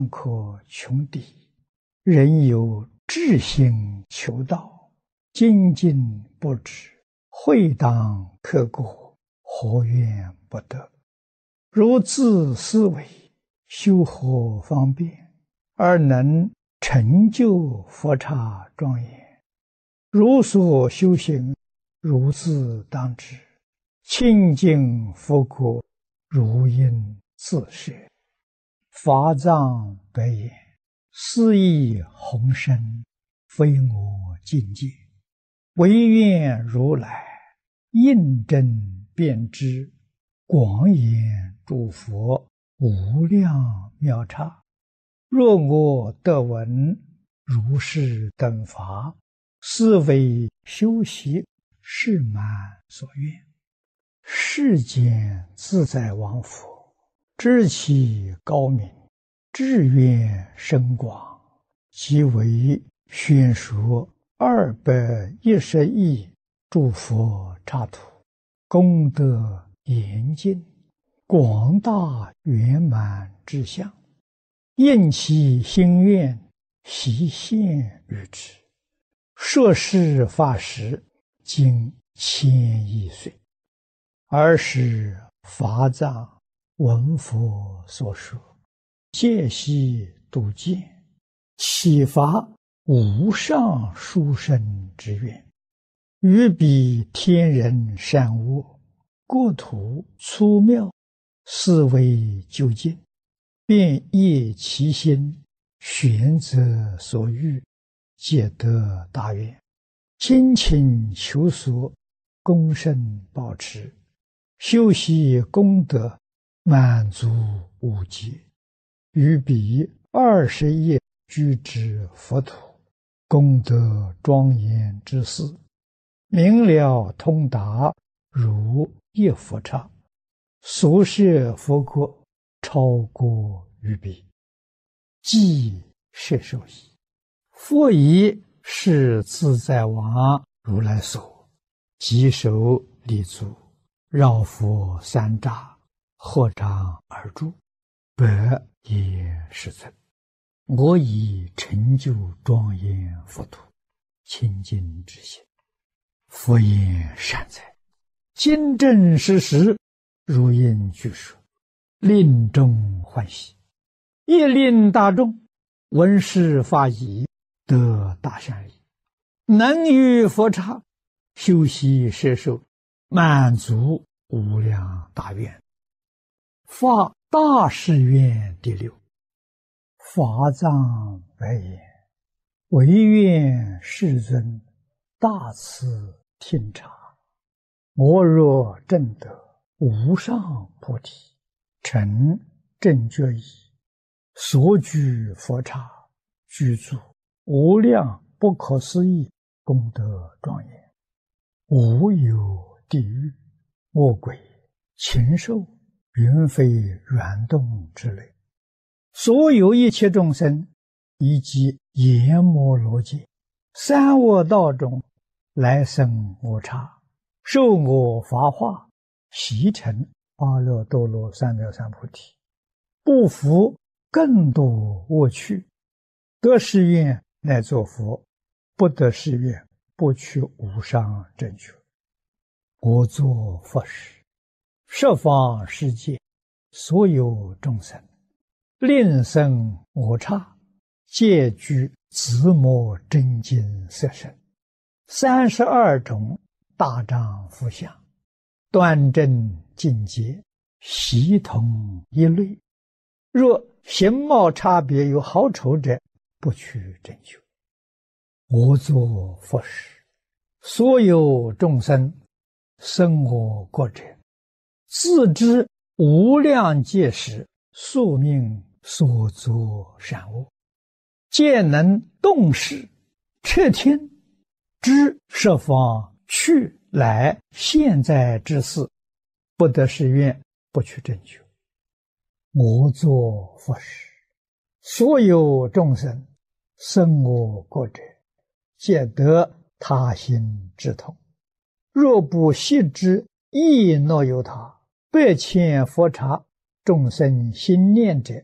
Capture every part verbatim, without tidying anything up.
可穷敌，人有志心求道，精进不止，会当刻骨，何怨不得？如自思维，修何方便，而能成就佛刹庄严？如所修行，如自当知，清净佛国，如应自摄。法藏白言：斯义宏深，非我境界，唯愿如来印证遍知，广演诸佛无量妙刹。若我得闻如是等法，斯为修习是满所愿。世间自在王佛，知其高明，志愿深广，即为宣说二百一十亿诸佛刹土，功德严尽，广大圆满之相，应其心愿，悉现于之。摄事法时，经千亿岁，尔时法藏闻佛所说，戒悉度见，启发无上殊胜之愿，于彼天人善恶，国土粗妙，思维究竟，便业其心，选择所欲，皆得大愿，精勤求索，功胜保持，修习功德，满足无极，于彼二十亿居之佛土，功德庄严之事，明了通达，如一佛刹，所摄佛国，超过于彼，即摄受矣。佛以是自在王如来所，即手立足，绕佛三匝，合掌而住，百也世尊，我已成就庄严佛土，清净之心。佛言善哉，今正实实，如应具说，令众欢喜，亦令大众闻是法已，得大善利，能于佛刹修习摄受，满足无量大愿。发大誓愿第六。法藏白言：唯愿世尊大慈听察，我若证得无上菩提，成正觉已，所居佛刹，居住无量不可思议功德庄严，无有地狱、恶鬼、禽兽、云飞软动之类，所有一切众生，以及阎摩罗界、三恶道中来生我刹，受我法化，习成阿耨多罗三藐三菩提，不服更多恶趣，得誓愿乃作佛，不得誓愿不取无上正觉。我作佛时，十方世界所有众生，令生我刹，皆具自摩真经色身，三十二种大丈夫相，端正境界，悉同一类。若形貌差别有好丑者，不取正觉。我作佛时，所有众生生我国者，自知无量劫时宿命所作善恶，皆能动识彻听，知十方去来现在之事，不得誓愿，不取正觉。我作佛时，所有众生生我国者，皆得他心之痛。若不悉知亦若有他，百千佛刹众生心念者，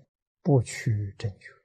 不取正觉。